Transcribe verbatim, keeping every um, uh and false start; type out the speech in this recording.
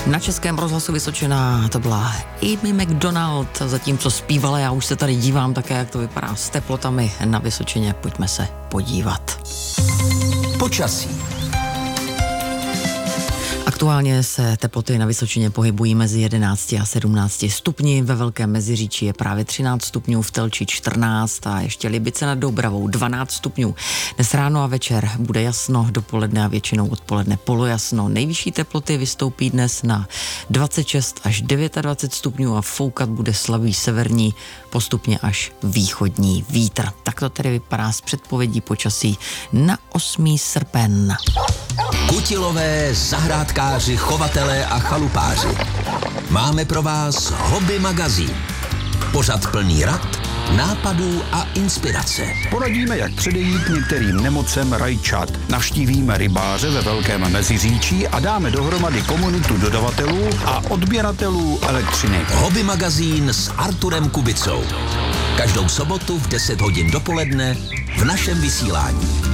Na Českém rozhlasu Vysočina to byla Amy Macdonald, zatímco zpívala, já už se tady dívám také, jak to vypadá s teplotami na Vysočině. Pojďme se podívat. Počasí. Aktuálně se teploty na Vysočině pohybují mezi jedenácti a sedmnácti stupni, ve Velkém Meziříčí je právě třináct stupňů, v Telči čtrnáct a ještě Libice nad Doubravou dvanáct stupňů. Dnes ráno a večer bude jasno, dopoledne a většinou odpoledne polojasno. Nejvyšší teploty vystoupí dnes na dvacet šest až dvacet devět stupňů a foukat bude slabý severní, postupně až východní vítr. Tak to tedy vypadá z předpovědí počasí na osmý srpen. Kutilové, zahrádkáři, chovatelé a chalupáři. Máme pro vás Hobby magazín. Pořad plný rad, nápadů a inspirace. Poradíme, jak předejít některým nemocem rajčat. Navštívíme rybáře ve Velkém Meziříčí a dáme dohromady komunitu dodavatelů a odběratelů elektřiny. Hobby magazín s Arturem Kubicou. Každou sobotu v deset hodin dopoledne v našem vysílání.